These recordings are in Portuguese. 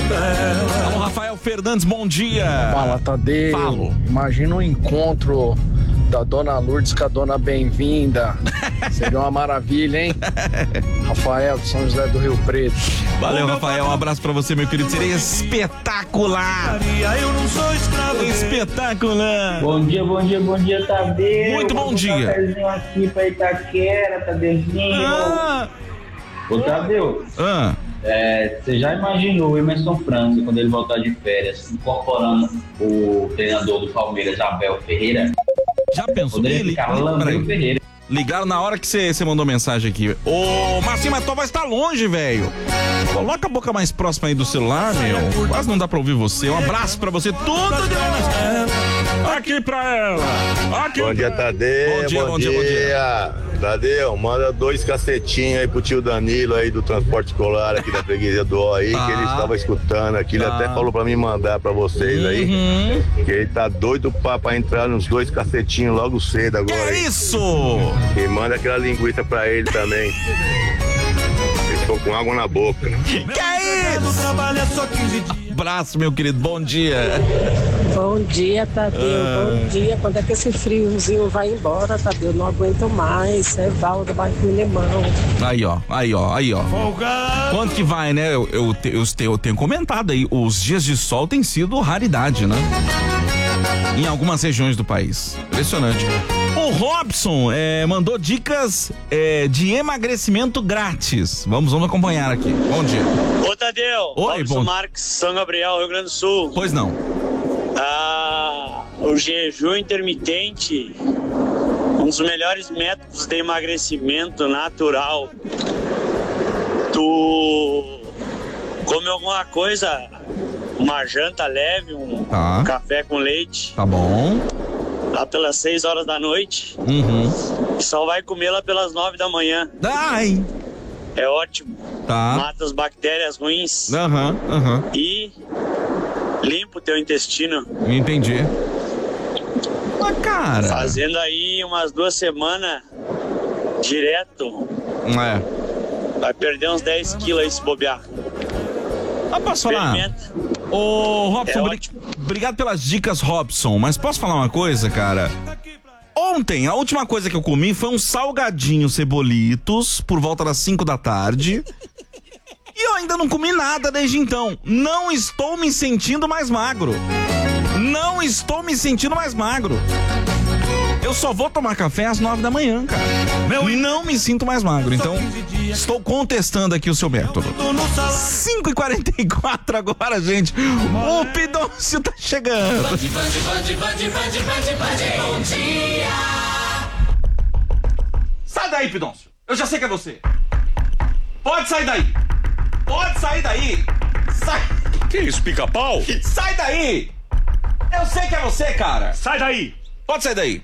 Alô, Rafael Fernandes, bom dia. Fala, Tadeu. Falo. Imagina um encontro da Dona Lourdes com a Dona Bem-vinda. Seria uma maravilha, hein? Rafael, de São José do Rio Preto. Valeu, Rafael, um abraço pra você, meu querido. Seria espetacular. Espetacular. Bom dia, Tadeu. Muito bom dia. Um cafezinho aqui pra Itaquera, Tadeuzinho. Ô, Tadeu, você já imaginou o Emerson França, quando ele voltar de férias, incorporando o treinador do Palmeiras, Abel Ferreira? Já pensou? Poderia ficar Lambert Ferreira. Ligaram na hora que você mandou mensagem aqui. Ô, Marcinho, mas tua voz tá longe, velho. Coloca a boca mais próxima aí do celular, meu. Quase não dá pra ouvir você. Um abraço pra você, tudo de bom. Aqui pra ela. Aqui bom dia, Tadeu. Bom dia. Tadeu, manda 2 cacetinhos aí pro tio Danilo aí do transporte escolar aqui da freguesia do O aí, que ele estava escutando aqui. Ele até falou pra mim mandar pra vocês aí. Que ele tá doido pra entrar nos 2 cacetinhos logo cedo agora. Que isso? E manda aquela linguiça pra ele também. Estou com água na boca. Que isso? Abraço, meu querido, bom dia. Bom dia, Tadeu, bom dia. Quando é que esse friozinho vai embora, Tadeu? Não aguento mais. É Valdo, bairro Limão. Aí, ó. Quanto que vai, né? Eu tenho comentado aí, os dias de sol têm sido raridade, né? Em algumas regiões do país. Impressionante. O Robson mandou dicas de emagrecimento grátis. Vamos acompanhar aqui. Bom dia. Ô, Tadeu. Oi, Robson Marques, São Gabriel, Rio Grande do Sul. Pois não. O jejum intermitente, um dos melhores métodos de emagrecimento natural. Tu come alguma coisa, uma janta leve, um café com leite. Tá bom. Lá pelas 6 horas da noite. E só vai comer lá pelas 9 da manhã. Ai. É ótimo. Tá. Mata as bactérias ruins. E limpa o teu intestino. Entendi. Mas, cara, fazendo aí umas 2 semanas direto. Vai perder uns 10 quilos aí se bobear. Posso falar? Ô, Robson, obrigado pelas dicas, Robson. Mas posso falar uma coisa, cara? Ontem, a última coisa que eu comi foi um salgadinho Cebolitos por volta das 5 da tarde. E eu ainda não comi nada desde então. Não estou me sentindo mais magro. Eu só vou tomar café às 9 da manhã, cara. Não me sinto mais magro. Então, estou contestando aqui o seu método. 5h44 agora, gente. O Pidoncio tá chegando. Bom dia. Sai daí, Pidoncio. Eu já sei que é você. Pode sair daí. Sai. Que isso, pica-pau? Sai daí. Eu sei que é você, cara. Sai daí. Pode sair daí.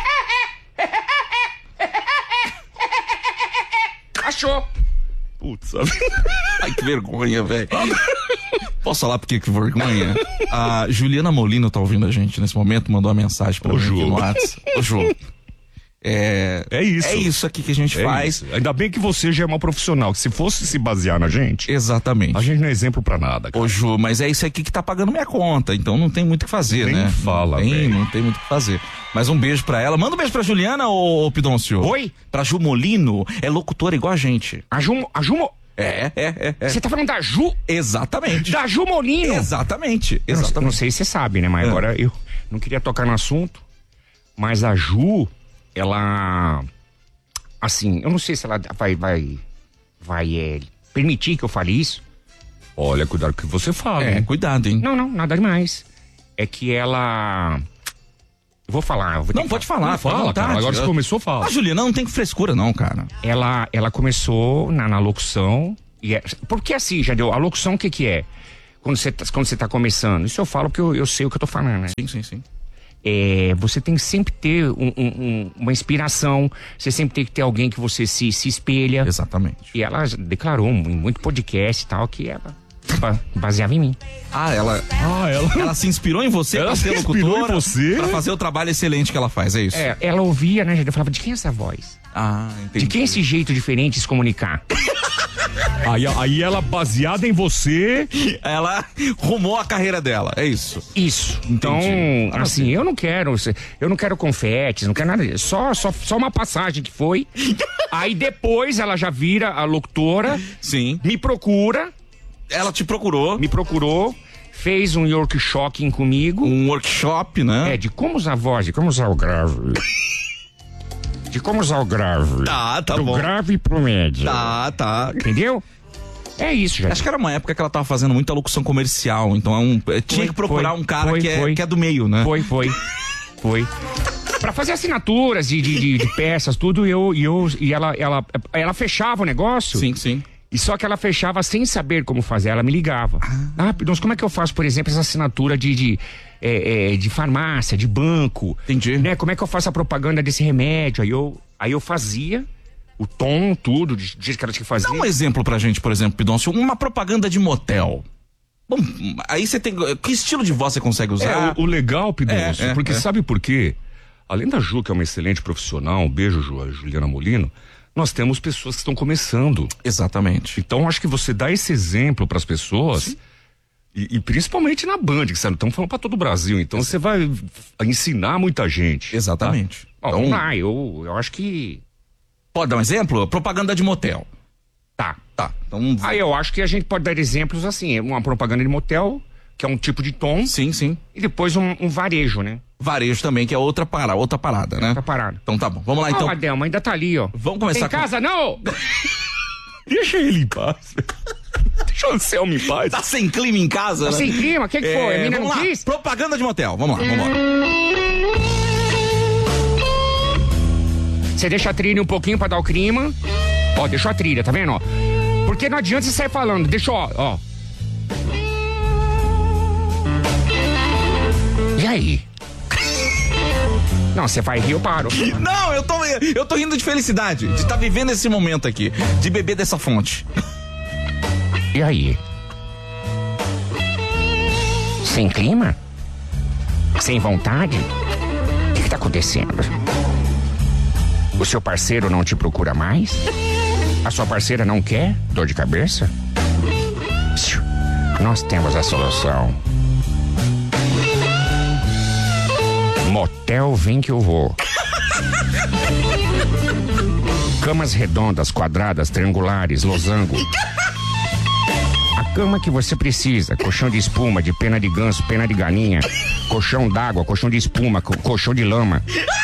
Achou. Putz, ai, que vergonha, velho. Posso falar por que vergonha? A Juliana Molino tá ouvindo a gente nesse momento, mandou uma mensagem pra mim aqui no WhatsApp. Ô, Ju. É isso aqui que a gente faz. Isso. Ainda bem que você já é uma profissional, que se fosse se basear na gente. Exatamente. A gente não é exemplo pra nada, cara. Ô, Ju, mas é isso aqui que tá pagando minha conta, então não tem muito o que fazer, nem né? Fala, não tem muito o que fazer. Mas um beijo pra ela. Manda um beijo pra Juliana, ô Pidoncio. Oi? Pra Ju Molino, é locutora igual a gente. A Ju É. Você tá falando da Ju? Exatamente. Da Ju Molino? Exatamente. Eu não sei se você sabe, né? Mas agora eu não queria tocar no assunto, mas a Ju, ela, assim, eu não sei se ela vai permitir que eu fale isso. Olha, cuidado com o que você fala. Cuidado, hein? Não, nada demais. É que ela... Eu vou falar. Não, pode falar. Fala, cara. Agora você começou a falar. A Juliana não tem frescura não, cara. Ela começou na locução. Porque assim, já deu. A locução, o que é? Quando você tá começando. Isso eu falo porque eu sei o que eu tô falando, né? Sim. Você tem que sempre ter uma inspiração. Você sempre tem que ter alguém que você se espelha. Exatamente. E ela declarou em muito podcast e tal que ela baseava em mim. Ela se inspirou em você pra ser locutora, pra fazer o trabalho excelente que ela faz, é isso? Ela ouvia, né? Eu falava, de quem é essa voz? Entendi. De quem é esse jeito diferente de se comunicar? Aí ela, baseada em você... Ela rumou a carreira dela, é isso? Isso. Então, assim, eu não quero confetes, não quero nada disso. Só uma passagem que foi. Aí depois ela já vira a locutora. Sim. Me procura. Ela te procurou. Me procurou. Fez um workshop comigo. Um workshop, né? De como usar a voz, de como usar o grave. De como usar o grave. Tá do bom. Do grave pro médio. Tá. Entendeu? É isso, já. Acho que era uma época que ela tava fazendo muita locução comercial, então tinha que procurar um cara que é do meio, né? Foi. Pra fazer assinaturas de peças, tudo, e ela fechava o negócio. Sim. E só que ela fechava sem saber como fazer, ela me ligava. Pidoncio, como é que eu faço, por exemplo, essa assinatura de farmácia, de banco? Entendi. Né? Como é que eu faço a propaganda desse remédio? Aí eu fazia o tom, tudo, do jeito que ela tinha que fazer. Dá um exemplo pra gente, por exemplo, Pidoncio, uma propaganda de motel. Bom, aí você tem... Que estilo de voz você consegue usar? O legal, Pidoncio, porque sabe por quê? Além da Ju, que é uma excelente profissional, um beijo, Ju, a Juliana Molino, nós temos pessoas que estão começando. Exatamente. Então, acho que você dá esse exemplo para as pessoas, e principalmente na Band, que estamos falando para todo o Brasil, então você vai ensinar muita gente. Exatamente. Tá? Então, eu acho que... Pode dar um exemplo? Propaganda de motel. Tá. Então, eu acho que a gente pode dar exemplos assim, uma propaganda de motel, que é um tipo de tom. Sim. E depois um varejo, né? Varejo também, que é outra parada, né? Outra parada. Então tá bom, vamos lá então. A Adelma ainda tá ali, ó. Vamos começar em casa, não! Deixa ele em paz. Deixa o Anselmo em paz. Tá sem clima em casa, né? Tá sem clima? O que foi? A menina não quis? Propaganda de motel, vamos lá. Você deixa a trilha um pouquinho pra dar o clima. Ó, deixou a trilha, tá vendo, ó? Porque não adianta você sair falando, deixa, ó. E aí? Não, você vai rir, eu paro. Não, eu tô rindo de felicidade, de estar vivendo esse momento aqui, de beber dessa fonte. E aí? Sem clima? Sem vontade? O que tá acontecendo? O seu parceiro não te procura mais? A sua parceira não quer? Dor de cabeça? Nós temos a solução. Motel Vem Que Eu Vou. Camas redondas, quadradas, triangulares, losango. A cama que você precisa. Colchão de espuma, de pena de ganso, pena de galinha. Colchão d'água, colchão de espuma, colchão de lama.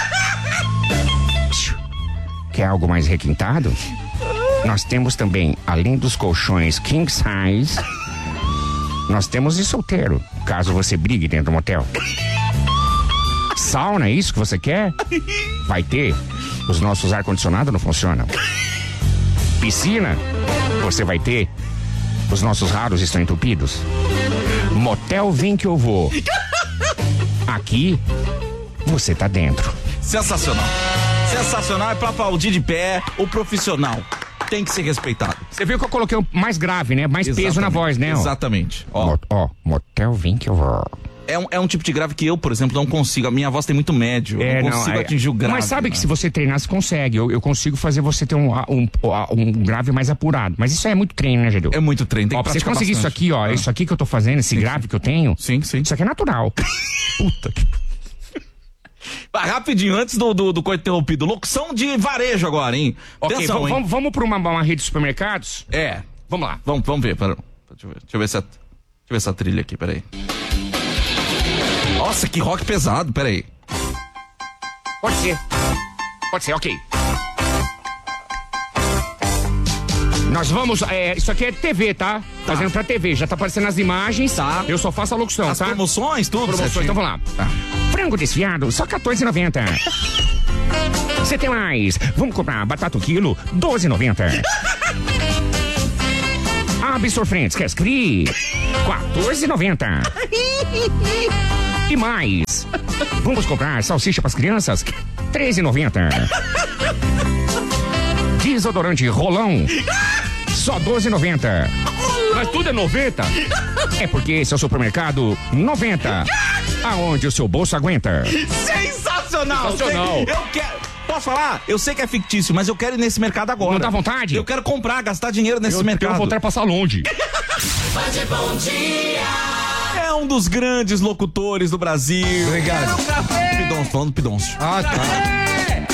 Quer algo mais requintado? Nós temos também, além dos colchões king size, nós temos de solteiro, caso você brigue dentro do motel. Sauna, é isso que você quer? Vai ter. Os nossos ar-condicionado não funcionam. Piscina, você vai ter. Os nossos raros estão entupidos. Motel Vem Que Eu Vou. Aqui, você tá dentro. Sensacional. Sensacional, é pra aplaudir de pé o profissional. Tem que ser respeitado. Você viu que eu coloquei mais grave, né? Mais peso na voz, né? Exatamente. Motel Vem Que Eu Vou. É um tipo de grave que eu, por exemplo, não consigo. A minha voz tem muito médio. Eu não consigo atingir o grave. Mas sabe que se você treinar, você consegue. Eu consigo fazer você ter um grave mais apurado. Mas isso aí é muito treino, né, Gedeu? É muito treino. Tem que pra você conseguir isso aqui, ó. Isso aqui que eu tô fazendo, esse grave que eu tenho. Sim. Isso aqui é natural. Puta que... Vai, rapidinho, antes do coito interrompido. Locução de varejo agora, hein? Ok, atenção, vamos pra uma rede de supermercados? Vamos lá. Vamos ver, pera. Deixa eu ver essa trilha aqui, peraí. Nossa, que rock pesado, peraí. Pode ser, ok. Nós vamos, isso aqui é TV, tá? Fazendo pra TV, já tá aparecendo as imagens. Tá. Eu só faço a locução, tá? Promoções, tudo. Promoções, então vamos lá. Tá. Frango desfiado, só R$14,90. Você tem mais? Vamos comprar batata o quilo, R$12,90. Absorfrentes, Cascri, R$14,90. E mais, vamos comprar salsicha pras crianças, R$13,90. Desodorante Rolão, só R$12,90. Mas tudo é 90. É porque esse é o supermercado 90. Aonde o seu bolso aguenta. Sensacional! Sensacional. Eu quero... Posso falar? Eu sei que é fictício, mas eu quero ir nesse mercado agora. Não dá vontade? Eu quero comprar, gastar dinheiro nesse mercado. Eu vou voltar pra passar longe. Bom dia. É um dos grandes locutores do Brasil. Obrigado. Falando Pidoncio. Ah, tá.